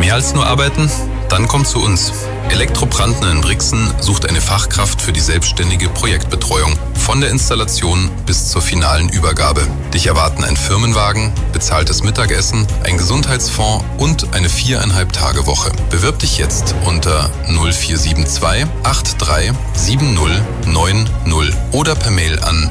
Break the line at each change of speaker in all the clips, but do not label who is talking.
Mehr als nur arbeiten? Dann komm zu uns. Elektrobrandner in Brixen sucht eine Fachkraft für die selbstständige Projektbetreuung. Von der Installation bis zur finalen Übergabe. Dich erwarten ein Firmenwagen, bezahltes Mittagessen, ein Gesundheitsfonds und eine 4,5-Tage-Woche. Bewirb dich jetzt unter 0472 83 7090 oder per Mail an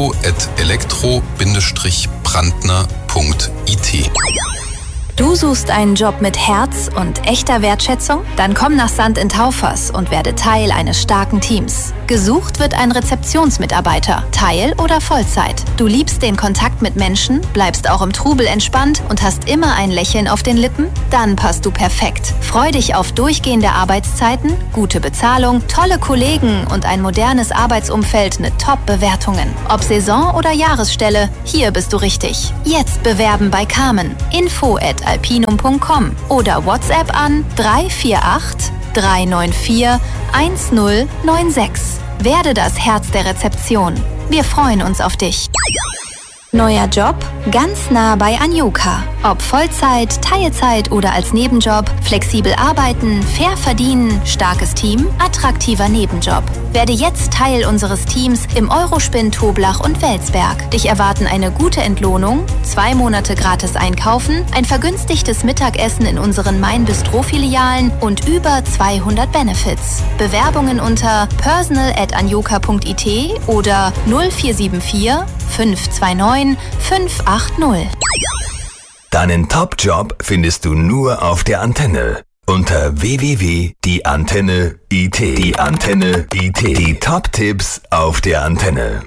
info@elektro-brandner.it.
Du suchst einen Job mit Herz und echter Wertschätzung? Dann komm nach Sand in Taufers und werde Teil eines starken Teams. Gesucht wird ein Rezeptionsmitarbeiter, Teil- oder Vollzeit. Du liebst den Kontakt mit Menschen, bleibst auch im Trubel entspannt und hast immer ein Lächeln auf den Lippen? Dann passt du perfekt. Freu dich auf durchgehende Arbeitszeiten, gute Bezahlung, tolle Kollegen und ein modernes Arbeitsumfeld mit Top-Bewertungen. Ob Saison- oder Jahresstelle, hier bist du richtig. Jetzt bewerben bei Carmen. info@alpinum.com oder WhatsApp an 348 394 1096. Werde das Herz der Rezeption. Wir freuen uns auf dich. Neuer Job? Ganz nah bei Anjoka. Ob Vollzeit, Teilzeit oder als Nebenjob, flexibel arbeiten, fair verdienen, starkes Team, attraktiver Nebenjob. Werde jetzt Teil unseres Teams im Eurospin Toblach und Welsberg. Dich erwarten eine gute Entlohnung, 2 Monate gratis einkaufen, ein vergünstigtes Mittagessen in unseren Main-Bistro-Filialen und über 200 Benefits. Bewerbungen unter personal@anjoka.it oder 0474 529 580.
Deinen Top-Job findest du nur auf der Antenne. Unter www.dieantenne.it. Die Top-Tipps auf der Antenne.